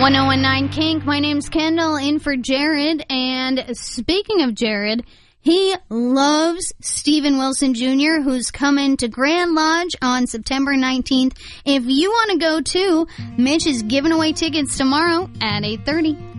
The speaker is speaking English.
1019 Kink. My name's Kendall, in for Jared. And speaking of Jared, he loves Steven Wilson Jr., who's coming to Grand Lodge on September 19th. If you want to go too, Mitch is giving away tickets tomorrow at 8:30.